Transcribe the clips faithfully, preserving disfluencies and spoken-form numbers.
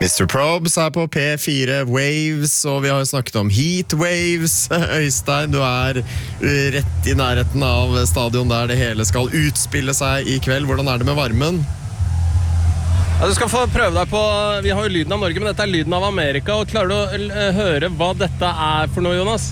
mister Probs er på P fire Waves, og vi har jo snakket om Heat Waves. Øystein, du er rett i nærheten av stadion der det hele skal utspille seg i kveld. Hvordan er det med varmen? Ja, du skal få prøve deg på, vi har jo lyden av Norge, men dette er lyden av Amerika, og klarer du å høre hva dette er for noe, Jonas?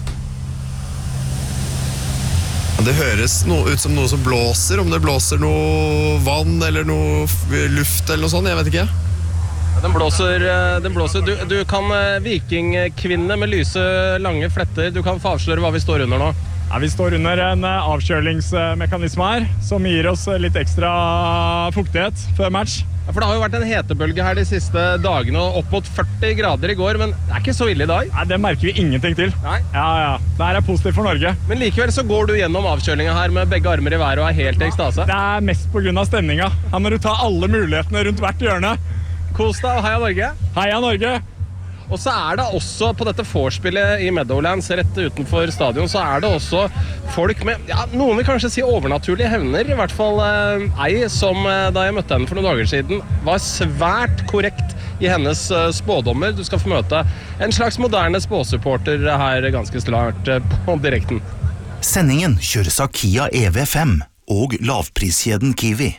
Det høres noe ut som noe som blåser, om det blåser noe vann eller noe luft eller noe sånt, jeg vet ikke. Den blåser, den blåser. Du, du kan vikingkvinne med lyse, lange fletter, du kan få avsløre hva vi står under nå. Ja, vi står under en avkjølingsmekanisme her, som gir oss litt ekstra fuktighet før match. Ja, for det har jo vært en hetebølge her de siste dagene, og opp mot førti grader i går, men det er ikke så ille i dag. Nei, det merker vi ingenting til. Nei? Ja, ja. Det her er positivt for Norge. Men likevel så går du gjennom avkjølinga her med begge armer i været og er helt i ekstase. Det er mest på grunn av stemninga. Her må du ta alle mulighetene rundt hvert hjørne. Kos deg, og heia Norge. Heia Norge. Og så er det også på dette vorspielet i Meadowlands rett utenfor stadion, så er det også folk med, ja, noen vil kanskje si overnaturlige hevner, i hvert fall eh, ei som eh, da jeg møtte henne for noen dager siden, var svært korrekt i hennes eh, spådommer. Du skal få møte en slags moderne spåsupporter her ganske snart eh, på direkten. Sendingen kjøres av Kia E V fem og lavpriskjeden Kiwi.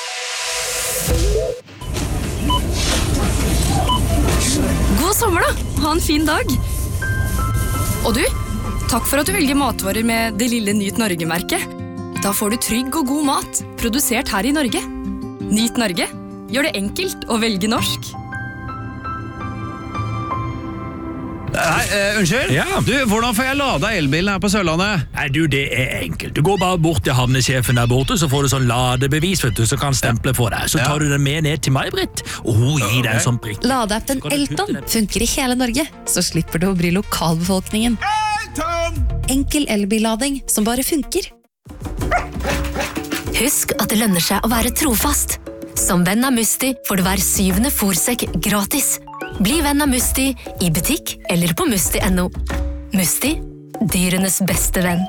God sommer da, ha en fin dag. Og du, takk for at du velger matvarer med det lille Nyt Norge-merket. Da får du trygg og god mat, produsert her i Norge. Nyt Norge, gjør det enkelt å velge norsk. Hei, uh, unnskyld? Ja. Du, hvordan får jeg lada elbilen her på Sørlandet? Nei, du, det er enkelt. Du går bare bort til havnesjefen der borte, så får du sånn ladebevis, vet du, så kan stemple for deg. Så tar du den med ned til meg, Britt, og hun gir deg en sånn prikk. Ladeappen Elton funker i hele Norge, så slipper du å bry lokalbefolkningen. Elton! Enkel elbillading som bare funker. Husk at det lønner seg å være trofast. Som venn av Musti får du hver syvende fôrsekk gratis. Bli venn av Musti i butikk eller på musti punktum no. Musti, dyrenes beste venn.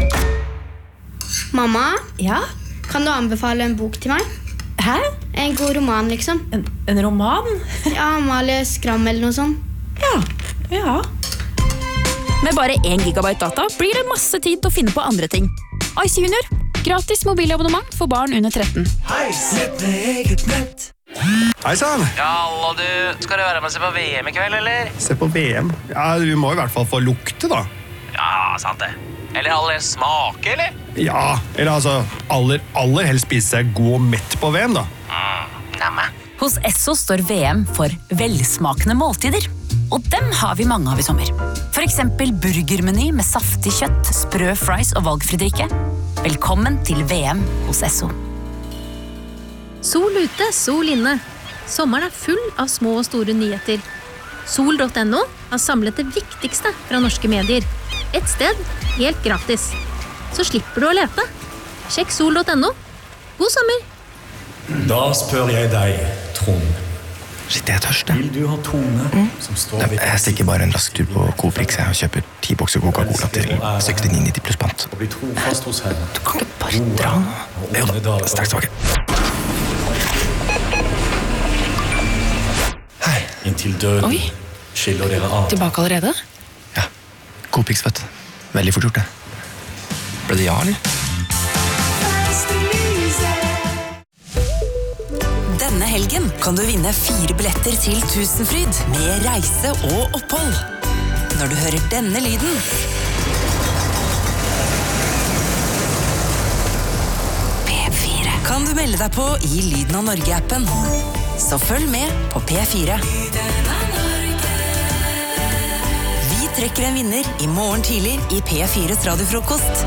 Mamma? Ja? Kan du anbefale en bok til meg? Hæ? En god roman, liksom. En, en roman? Ja, Amalie Skram eller noe sånt. Ja, ja. Med bare én gigabyte data blir det masse tid til å finne på andre ting. Ice Junior, gratis mobilabonnement for barn under tretten. Hei, sett med eget nett. Hei sann! Ja, hallo du. Skal du være med og se på V M i kveld, eller? Se på V M? Ja, vi må i hvert fall få lukte, da. Ja, sant det. Eller aller smake, eller? Ja, eller altså, aller, aller helst spise seg god og mett på V M, da. Mm, nemme. Hos Esso står V M for velsmakende måltider. Og dem har vi mange av i sommer. For eksempel burgermeny med saftig kjøtt, sprø fries og valgfri drikke. Velkommen til V M hos Esso. Sol ute, sol inne. Sommeren er full av små og store nyheter. Sol punktum no har samlet det viktigste fra norske medier. Et sted, helt gratis. Så slipper du å lete. Sjekk sol punktum no. God sommer! Da spør jeg deg, Trond. Shit, jeg er tørst, jeg. Vil du ha Tone mm. som står Nei, jeg stikker bare en rask tur på Coprix og kjøper ti bokser Coca-Cola til sekstini nitti pluss pant. Og bli trofast hos henne. Du kan ikke bare dra nå. Jo da, straks tilbake. Hei. Inntil døden. Oi. Skiller dere av. Tilbake allerede? Ja, Coprix, vet du. Veldig fort gjort det. Ble det ja, eller? Denne helgen kan du vinne fire billetter til Tusenfryd med reise og opphold. Når du hører denne lyden, P fire, kan du melde deg på i Lyden av Norge-appen. Så følg med på P fire. Vi trekker en vinner i morgen tidlig i P fires radiofrokost.